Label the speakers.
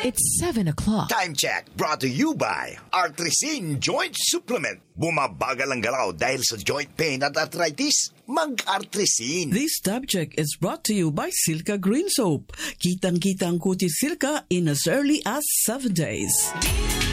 Speaker 1: It's 7 o'clock.
Speaker 2: Time check brought to you by Artrisin Joint Supplement. Bumabagal ang galaw dahil sa joint pain at arthritis. Mag-Artrisin.
Speaker 3: This time check is brought to you by Silka Green Soap. Kitang-kita ang kutis Silka in as early as 7 days.